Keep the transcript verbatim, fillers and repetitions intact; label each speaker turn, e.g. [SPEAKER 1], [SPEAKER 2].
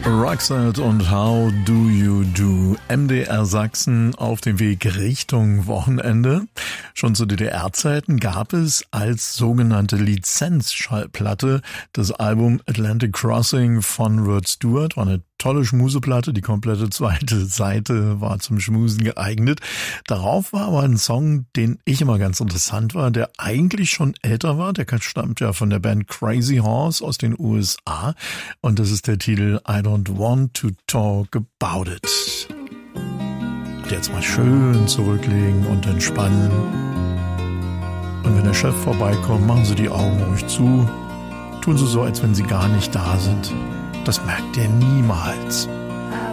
[SPEAKER 1] Roxette und How Do You Do? M D R Sachsen auf dem Weg Richtung Wochenende. Schon zu D D R-Zeiten gab es als sogenannte Lizenzschallplatte das Album Atlantic Crossing von Rod Stewart. War eine tolle Schmuseplatte, die komplette zweite Seite war zum Schmusen geeignet. Darauf war aber ein Song, den ich immer ganz interessant war, der eigentlich schon älter war. Der stammt ja von der Band Crazy Horse aus den U S A. Und das ist der Titel I Don't Want to Talk About It. Und jetzt mal schön zurücklegen und entspannen. Und wenn der Chef vorbeikommt, machen Sie die Augen ruhig zu. Tun Sie so, als wenn Sie gar nicht da sind. Das merkt er niemals.